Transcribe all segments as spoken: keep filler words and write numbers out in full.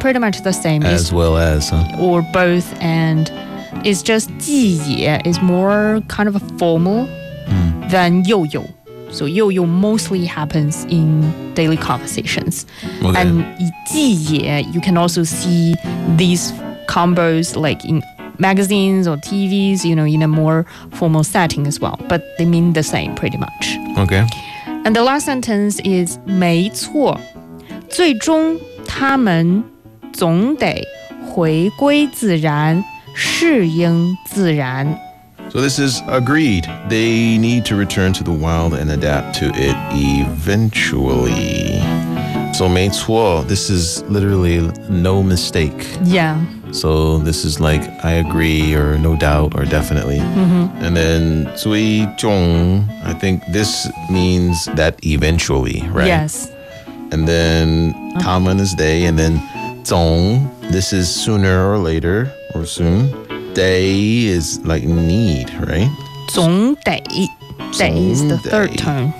pretty much the same. As it's, well as, huh? or both, and it's just 季节 is more kind of a formal mm. than 又有. So 又有 mostly happens in daily conversations. Okay. And 季节 you can also see these combos like in magazines or T Vs, you know, in a more formal setting as well. But they mean the same pretty much. Okay. And the last sentence is 没错，最终他们总得回归自然，适应自然。 So this is agreed. They need to return to the wild and adapt to it eventually. So 没错, this is literally no mistake. Yeah. So this is like I agree or no doubt or definitely. Mm-hmm. And then 最终, I think this means that eventually, right? Yes. And then 他们 is they, and then 总, this is sooner or later or soon. They is like need, right? 总得, they is the 总得. third tone.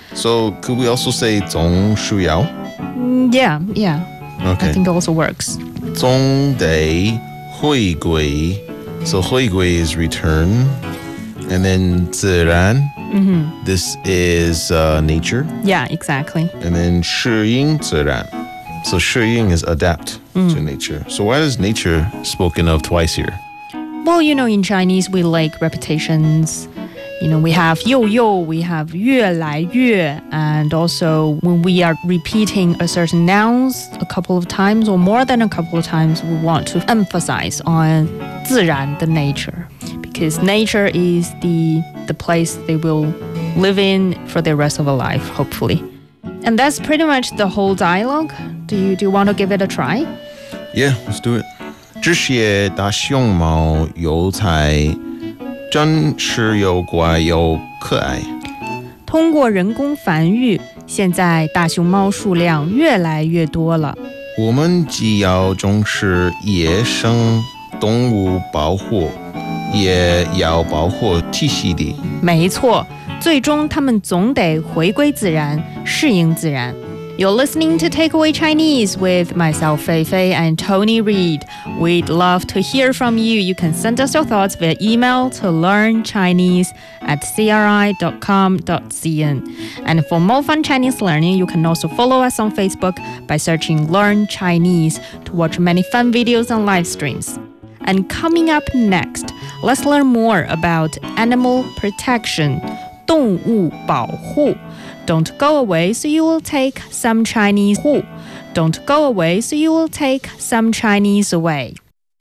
So could we also say 总需要? Mm, yeah, yeah. Okay. I think it also works. 总得回归. So 回归 is return. And then 自然, Mm-hmm. this is uh, nature. Yeah, exactly. And then 适应自然. So 适应 is adapt Mm. to nature. So why is nature spoken of twice here? Well, you know, in Chinese, we like repetitions. You know, we have 又又, we have 越来越, and also when we are repeating a certain nouns a couple of times or more than a couple of times, we want to emphasize on 自然, the nature, because nature is the the place they will live in for the rest of their life, hopefully. And that's pretty much the whole dialogue. Do you do you want to give it a try? Yeah, let's do it. 这些大熊猫有才，真是又乖又可爱。 通过人工繁育，现在大熊猫数量越来越多了。 我们既要重视野生动物保护，也要保护栖息地。 没错，最终它们总得回归自然，适应自然。You're listening to Takeaway Chinese with myself, Fei Fei, and Tony Reed. We'd love to hear from you. You can send us your thoughts via email to learnchinese at c r i dot com dot c n. And for more fun Chinese learning, you can also follow us on Facebook by searching Learn Chinese to watch many fun videos and live streams. And coming up next, let's learn more about animal protection, 动物保护. Don't go away, so you will take some Chinese. Don't go away, so you will take some Chinese away.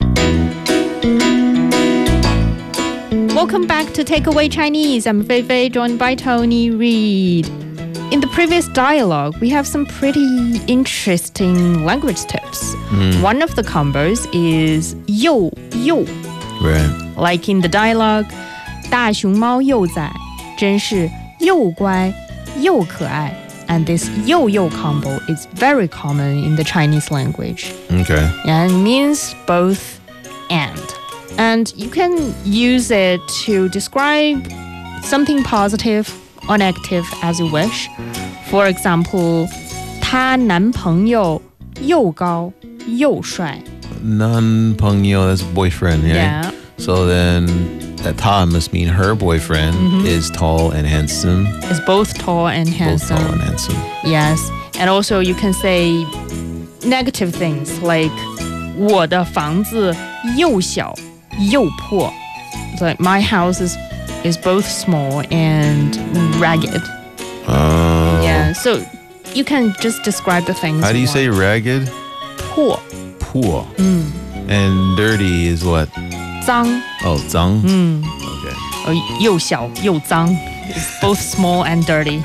Welcome back to Takeaway Chinese. I'm Fei Fei, joined by Tony Reed. In the previous dialogue, we have some pretty interesting language tips. Mm. One of the combos is 又又. Right. Like in the dialogue, 大熊猫又在，真是又乖又可爱. And this 又又 combo is very common in the Chinese language. Okay. And it means both and. And you can use it to describe something positive or negative as you wish. For example, 她男朋友又高又帅. 男朋友 is boyfriend, right? Yeah. So then that 他 must mean her boyfriend Mm-hmm. is tall and handsome. It's both tall and handsome. Both tall and handsome. Yes. And also you can say negative things like 我的房子又小又破. It's like my house is is both small and ragged. Oh. Yeah. So you can just describe the things. How do you want. say ragged? 破? Poor. Mm. And dirty is what? 脏. Oh, 脏. Mm. Okay. Oh, 又小又脏. It's both small and dirty.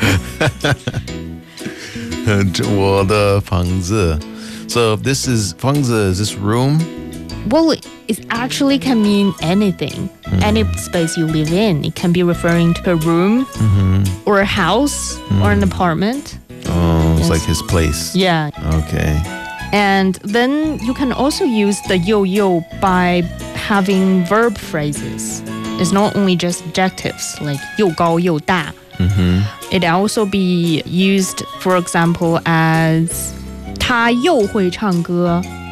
我的房子. So this is 房子, is this room? Well, it actually can mean anything. Mm. Any space you live in. It can be referring to a room Mm-hmm. or a house Mm. or an apartment. Oh, it's Yes. like his place. Yeah. Okay. And then you can also use the yo yo by having verb phrases. It's not only just adjectives like 又高又大. Mm-hmm. It also be used, for example, as 他又会唱歌